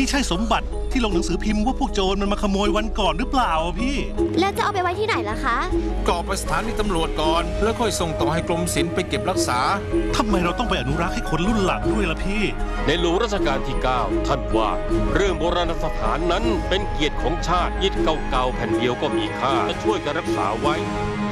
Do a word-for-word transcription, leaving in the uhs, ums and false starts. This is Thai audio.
นี่ใช่สมบัติที่ลงหนังสือพิมพ์ว่าพวกโจรมันมาขโมยวันก่อนหรือเปล่าพี่แล้วจะเอาไปไว้ที่ไหนล่ะคะก็ไปสถานีตำรวจก่อนแล้วค่อยส่งต่อให้กรมศิลป์ไปเก็บรักษาทำไมเราต้องไปอนุรักษ์ให้คนรุ่นหลังด้วยล่ะพี่ในหลวงรัชกาลที่เก้าท่านว่าเรื่องโบราณสถานนั้นเป็นเกียรติของชาติยึดเก่าๆแผ่นเดียวก็มีค่าจะช่วยกันรักษาไว้